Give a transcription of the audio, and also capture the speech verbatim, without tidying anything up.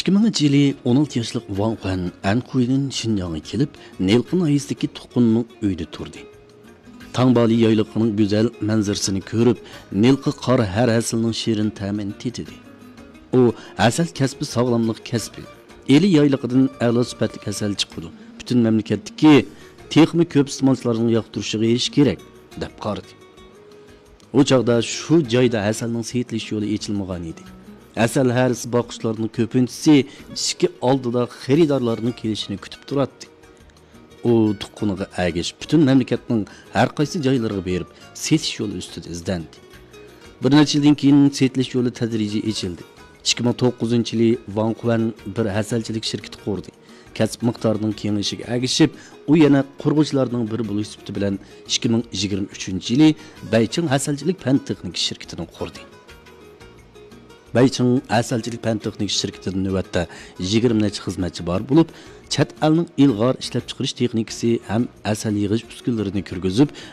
ikki minginchi yili o'n olti yoshlik Wang Quan Anhui'dan Xinjiang'a kelib, Nelqin ayısidagi tuqqunning uyida turdi. Tangbali yayliqining go'zal manzarasini ko'rib, Nelqi qor har hasilning shirin ta'mini tetidi. U asal kasbi sog'lomlik kasbi. Eli yayliqidan a'lo sifatli asal chiqadi. Butun mamlakatdagi texmi ko'p iste'molchilarning yoqtirishiga erish kerak, deb qaradi. O chaqda shu joyda asalning setilish yo'li ochilmagan edi. Asal harisi boqishlarning ko'pinchisi ishki oldida xaridorlarning kelishini kutib turadi. U tuqquniga agish butun mamlakatning har qaysi joylariga berib, setish yo'li ustida izlandi. Bir necha yildan keyin setilish yo'li tadrijiy ochildi. ikki ming to'qqizinchi yili Wang Quan bir hasalchilik shirkati qurdi. Kasb miqdorining kengashiga agishib, u yana qurg'uvchilarning biri bo'lish sifati bilan ikki ming yigirma uchinchi yili Bayching hasalchilik fan texnik shirkatini qurdi. Bayching asalchilik fan texnik shirkatining navbatda yigirma necha xizmatchi bor bo'lib, chet elning ilg'or ishlab chiqarish texnikasi ham asal yig'ish uskunalarini kirgizib,